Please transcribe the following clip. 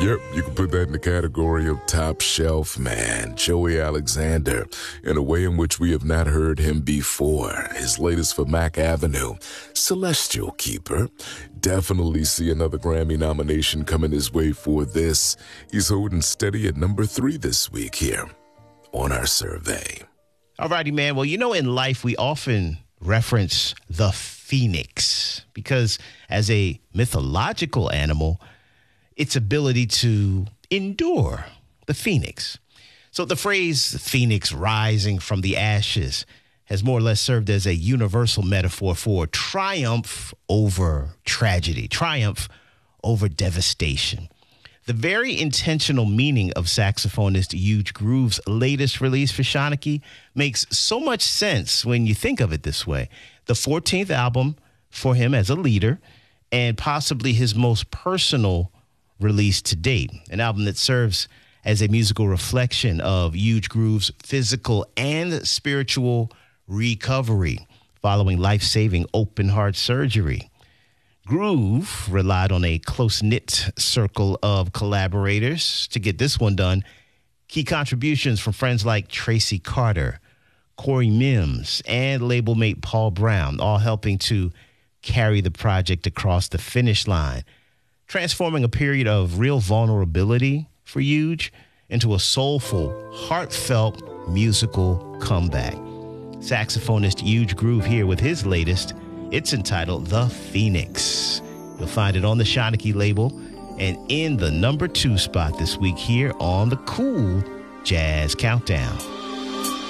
Yep, you can put that in the category of top shelf, man. Joey Alexander, in a way in which we have not heard him before. His latest for Mac Avenue, Celestial Keeper. Definitely see another Grammy nomination coming his way for this. He's holding steady at number 3 this week here on our survey. Alrighty, man. Well, in life, we often reference the phoenix because as a mythological animal, its ability to endure, the phoenix. So the phrase phoenix rising from the ashes has more or less served as a universal metaphor for triumph over tragedy, triumph over devastation. The very intentional meaning of saxophonist Huge Groove's latest release for Shanachie makes so much sense when you think of it this way. The 14th album for him as a leader and possibly his most personal release to date, an album that serves as a musical reflection of Huge Groove's physical and spiritual recovery following life-saving open-heart surgery. Groove relied on a close-knit circle of collaborators to get this one done. Key contributions from friends like Tracy Carter, Corey Mims, and label mate Paul Brown, all helping to carry the project across the finish line, transforming a period of real vulnerability for Huge into a soulful, heartfelt musical comeback. Saxophonist Huge Groove here with his latest. It's entitled The Phoenix. You'll find it on the Shanachie label and in the number 2 spot this week here on the Cool Jazz Countdown.